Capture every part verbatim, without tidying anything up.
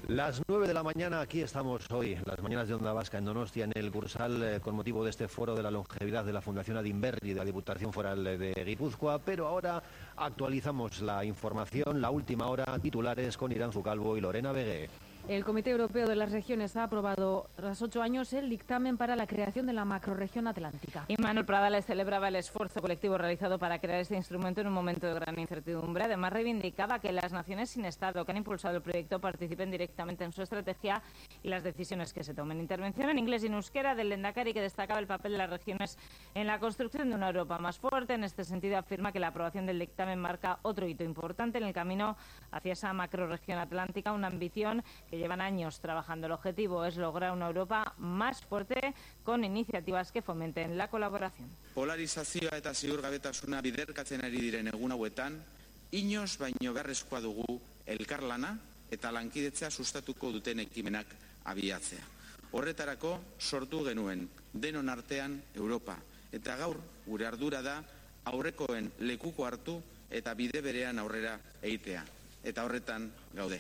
Las nueve de la mañana, aquí estamos hoy, las mañanas de Onda Vasca en Donostia, en el Cursal, eh, con motivo de este foro de la longevidad de la Fundación Adinberri de la Diputación Foral de Guipúzcoa, pero ahora actualizamos la información, la última hora, titulares con Iranzu Calvo y Lorena Vegué. El Comité Europeo de las Regiones ha aprobado tras ocho años el dictamen para la creación de la macrorregión atlántica. Y Manuel Pradales celebraba el esfuerzo colectivo realizado para crear este instrumento en un momento de gran incertidumbre. Además, reivindicaba que las naciones sin Estado que han impulsado el proyecto participen directamente en su estrategia y las decisiones que se tomen. Intervención en inglés y en euskera del Lehendakari, que destacaba el papel de las regiones en la construcción de una Europa más fuerte. En este sentido, afirma que la aprobación del dictamen marca otro hito importante en el camino hacia esa macrorregión atlántica, una ambición que llevan años trabajando. El objetivo es lograr una Europa más fuerte con iniciativas que fomenten la colaboración. Polarizazioa eta ziurgabetasuna biderkatzen ari diren egun hauetan, inoz baino beharrezkoa dugu elkarlana eta lankidetza sustatuko duten ekimenak abiatzea. Horretarako sortu genuen denon artean Europa, eta gaur gure ardura da aurrekoen lekuko hartu eta bide berean aurrera egitea. Eta horretan gaude.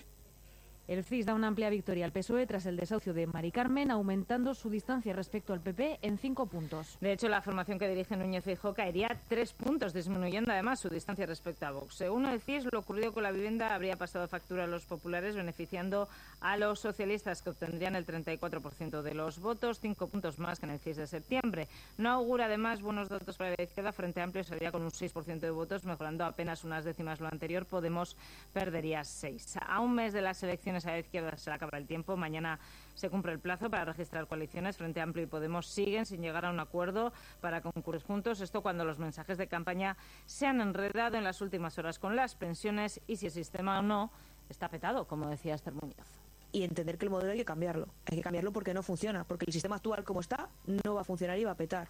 El C I S da una amplia victoria al P S O E tras el desahucio de Mari Carmen, aumentando su distancia respecto al P P en cinco puntos. De hecho, la formación que dirige Núñez Feijóo caería tres puntos, disminuyendo además su distancia respecto a Vox. Según el C I S, lo ocurrido con la vivienda habría pasado factura a los populares, beneficiando a los socialistas, que obtendrían el treinta y cuatro por ciento de los votos, cinco puntos más que en el C I S de septiembre. No augura además buenos datos para la izquierda. Frente Amplio salía con un seis por ciento de votos, mejorando apenas unas décimas lo anterior. Podemos perdería seis. A un mes de las elecciones a la izquierda se le acaba el tiempo. Mañana se cumple el plazo para registrar coaliciones. Frente Amplio y Podemos siguen sin llegar a un acuerdo para concurrir juntos. Esto cuando los mensajes de campaña se han enredado en las últimas horas con las pensiones y si el sistema o no está petado, como decía Esther Muñoz. Y entender que el modelo hay que cambiarlo. Hay que cambiarlo porque no funciona, porque el sistema actual como está no va a funcionar y va a petar.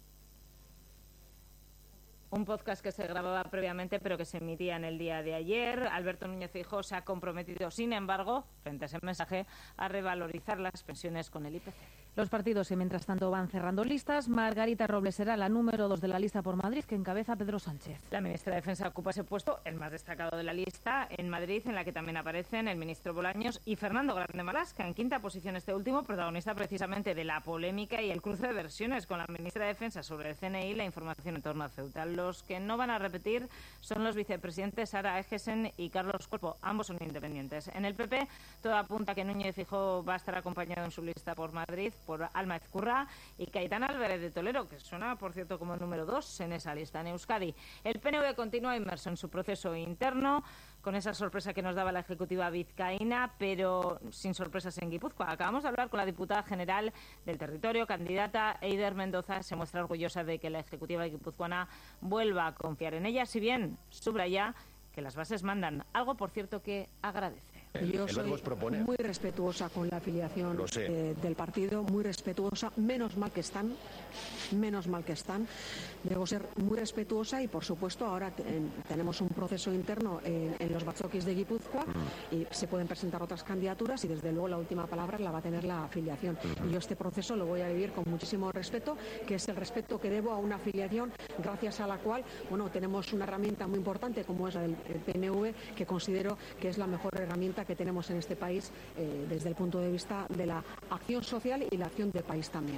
Un podcast que se grababa previamente pero que se emitía en el día de ayer. Alberto Núñez Feijóo se ha comprometido, sin embargo, frente a ese mensaje, a revalorizar las pensiones con el I P C. Los partidos que mientras tanto van cerrando listas. Margarita Robles será la número dos de la lista por Madrid, que encabeza Pedro Sánchez. La ministra de Defensa ocupa ese puesto, el más destacado de la lista, en Madrid, en la que también aparecen el ministro Bolaños y Fernando Grande Marlasca. En quinta posición este último, protagonista precisamente de la polémica y el cruce de versiones con la ministra de Defensa sobre el C N I y la información en torno a Ceuta. Los que no van a repetir son los vicepresidentes Sara Egesen y Carlos Cuerpo. Ambos son independientes. En el P P, todo apunta a que Núñez Feijóo va a estar acompañado en su lista por Madrid por Alma Ezcurra y Cayetán Álvarez de Toledo, que suena, por cierto, como número dos en esa lista. En Euskadi, el P N V continúa inmerso en su proceso interno, con esa sorpresa que nos daba la ejecutiva vizcaína, pero sin sorpresas en Guipúzcoa. Acabamos de hablar con la diputada general del territorio, candidata Eider Mendoza. Se muestra orgullosa de que la ejecutiva guipuzcoana vuelva a confiar en ella, si bien subraya que las bases mandan, algo, por cierto, que agradece. Yo soy muy respetuosa con la afiliación eh, del partido, muy respetuosa, menos mal que están, menos mal que están. Debo ser muy respetuosa y, por supuesto, ahora te, en, tenemos un proceso interno en, en los batzokis de Guipúzcoa y se pueden presentar otras candidaturas y, desde luego, la última palabra la va a tener la afiliación. Y yo este proceso lo voy a vivir con muchísimo respeto, que es el respeto que debo a una afiliación gracias a la cual, bueno, tenemos una herramienta muy importante como es el, el P N V, que considero que es la mejor herramienta que tenemos en este país eh, desde el punto de vista de la acción social y la acción de país también.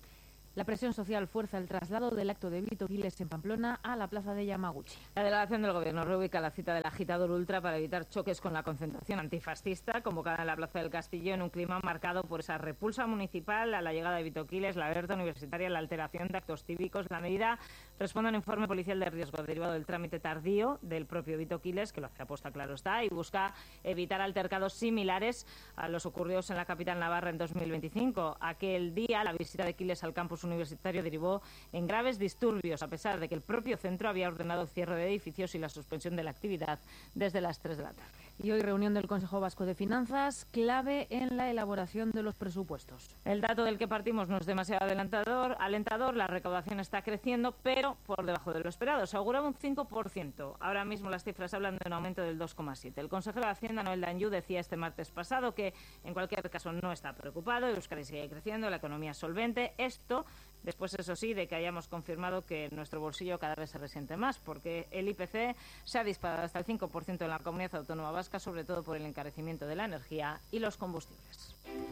La presión social fuerza el traslado del acto de Vito Quiles en Pamplona a la plaza de Yamaguchi. La delegación del Gobierno reubica la cita del agitador ultra para evitar choques con la concentración antifascista convocada en la plaza del Castillo, en un clima marcado por esa repulsa municipal a la llegada de Vito Quiles, la alerta universitaria, la alteración de actos cívicos. La medida responde a un informe policial de riesgo derivado del trámite tardío del propio Vito Quiles, que lo hace aposta, claro está, y busca evitar altercados similares a los ocurridos en la capital navarra en dos mil veinticinco. Aquel día, la visita de Quiles al campus universitario derivó en graves disturbios, a pesar de que el propio centro había ordenado el cierre de edificios y la suspensión de la actividad desde las tres de la tarde. Y hoy reunión del Consejo Vasco de Finanzas, clave en la elaboración de los presupuestos. El dato del que partimos no es demasiado adelantador, alentador, la recaudación está creciendo, pero por debajo de lo esperado. Se auguraba un cinco por ciento. Ahora mismo las cifras hablan de un aumento del dos coma siete por ciento. El consejero de Hacienda, Noel Danjou, decía este martes pasado que, en cualquier caso, no está preocupado. Euskadi sigue creciendo, la economía es solvente. Esto Después, eso sí, de que hayamos confirmado que nuestro bolsillo cada vez se resiente más, porque el I P C se ha disparado hasta el cinco por ciento en la comunidad autónoma vasca, sobre todo por el encarecimiento de la energía y los combustibles.